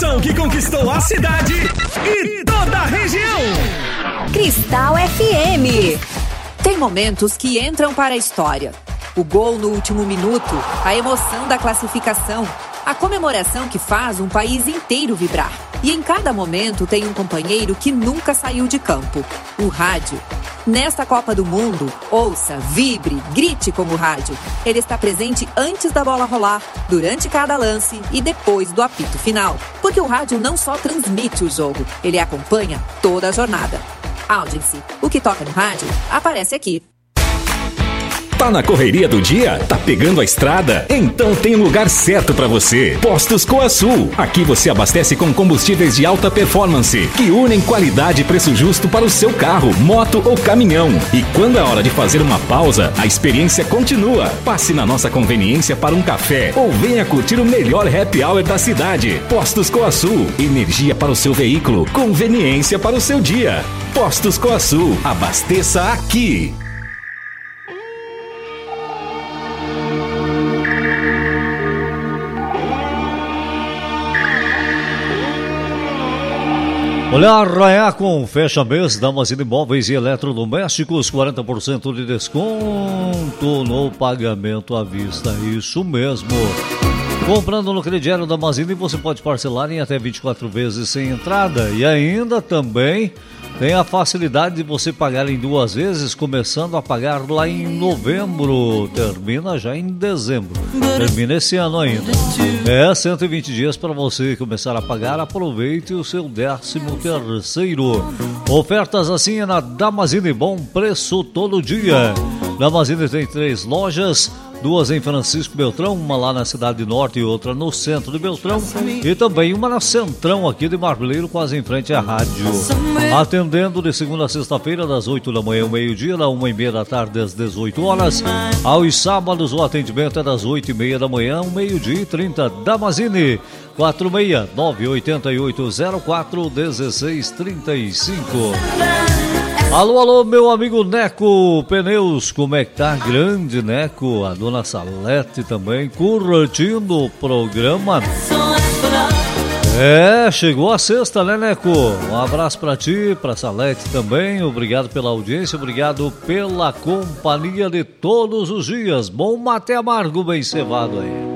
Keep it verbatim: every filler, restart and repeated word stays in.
som que conquistou a cidade e toda a região. Cristal F M. Tem momentos que entram para a história. O gol no último minuto, a emoção da classificação, a comemoração que faz um país inteiro vibrar. E em cada momento tem um companheiro que nunca saiu de campo, o rádio. Nesta Copa do Mundo, ouça, vibre, grite como rádio. Ele está presente antes da bola rolar, durante cada lance e depois do apito final. Porque o rádio não só transmite o jogo, ele acompanha toda a jornada. Audience, o que toca no rádio, aparece aqui. Tá na correria do dia? Tá pegando a estrada? Então tem um lugar certo pra você. Postos Coasul. Aqui você abastece com combustíveis de alta performance, que unem qualidade e preço justo para o seu carro, moto ou caminhão. E quando é hora de fazer uma pausa, a experiência continua. Passe na nossa conveniência para um café ou venha curtir o melhor happy hour da cidade. Postos Coasul. Energia para o seu veículo, conveniência para o seu dia. Postos Coasul. Abasteça aqui. Olhar Arranhar com fecha mês, damas e imóveis e eletrodomésticos, quarenta por cento de desconto no pagamento à vista, isso mesmo. Comprando no crediário da Mazini você pode parcelar em até vinte e quatro vezes sem entrada e ainda também tem a facilidade de você pagar em duas vezes, começando a pagar lá em novembro, termina já em dezembro, termina esse ano ainda. É cento e vinte dias para você começar a pagar, aproveite o seu décimo terceiro. Ofertas assim é na Damazini, bom preço todo dia. Damazini tem três lojas, duas em Francisco Beltrão, uma lá na Cidade Norte e outra no centro de Beltrão, e também uma na Centrão aqui de Marmeleiro, quase em frente à rádio. Atendendo de segunda a sexta-feira, das oito da manhã ao meio-dia, da uma e meia da tarde às dezoito horas. Aos sábados o atendimento é das oito e meia da manhã ao meio-dia e trinta. Damazini, quatro seis nove oito oito zero quatro um seis três cinco. Alô, alô, meu amigo Neco Pneus, como é que tá? Grande Neco, a dona Salete também curtindo o programa. É, chegou a sexta, né, Neco? Um abraço pra ti, pra Salete também, obrigado pela audiência, obrigado pela companhia de todos os dias. Bom mate amargo bem cevado aí.